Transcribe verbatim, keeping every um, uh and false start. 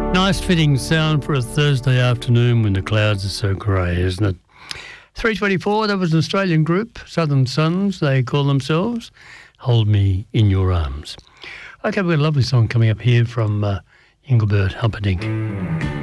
Nice fitting sound for a Thursday afternoon when the clouds are so grey, isn't it? three twenty-four, that was an Australian group, Southern Suns, they call themselves. Hold Me in Your Arms. Okay, we've got a lovely song coming up here from uh, Engelbert Humperdinck.